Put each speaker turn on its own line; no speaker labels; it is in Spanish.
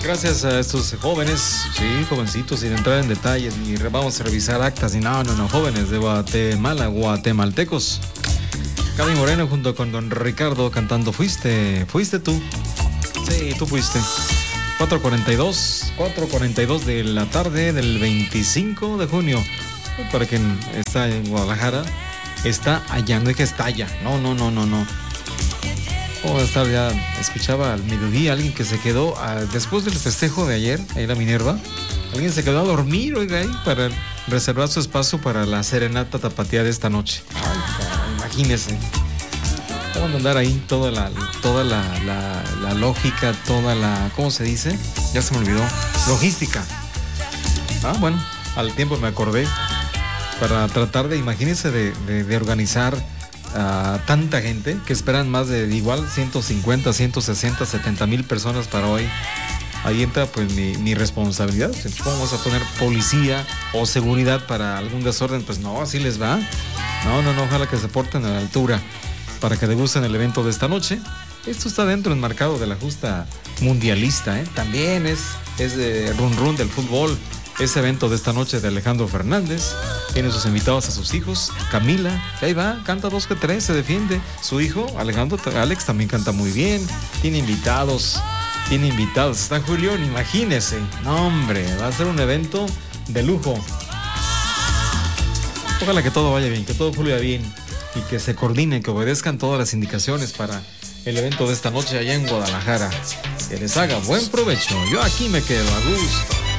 Gracias a estos jóvenes, sí, jovencitos, sin entrar en detalles, ni vamos a revisar actas, ni no, jóvenes de Guatemala, guatemaltecos. Cami Moreno junto con don Ricardo cantando Fuiste tú. Sí, tú fuiste. 4:42 de la tarde del 25 de junio. Para quien está en Guadalajara, está allá, no es que está allá. No. ¿Cómo va a estar ya? Escuchaba al mediodía alguien que se quedó después del festejo de ayer, ahí en la Minerva. Alguien se quedó a dormir, oiga, ahí para reservar su espacio para la serenata tapatía de esta noche. Ay, caray, imagínese. Vamos a andar ahí toda la lógica, toda la, ¿cómo se dice? Ya se me olvidó. Logística. Bueno, al tiempo me acordé para tratar de, imagínense, de organizar a tanta gente que esperan más de igual 150, 160, 70 mil personas para hoy. Ahí entra pues mi responsabilidad. Vamos a poner policía o seguridad para algún desorden, pues no, así les va. No, ojalá que se porten a la altura para que degusten el evento de esta noche. Esto está dentro enmarcado de la justa mundialista, ¿eh? También es de run del fútbol. Ese evento de esta noche de Alejandro Fernández. Tiene sus invitados a sus hijos. Camila, ahí va, canta 2 que 3, se defiende. Su hijo, Alex, también canta muy bien. Tiene invitados. Está Julián, imagínese. No, hombre, va a ser un evento de lujo. Ojalá que todo vaya bien, que todo fluya bien. Y que se coordinen, que obedezcan todas las indicaciones para el evento de esta noche allá en Guadalajara. Que les haga buen provecho. Yo aquí me quedo a gusto.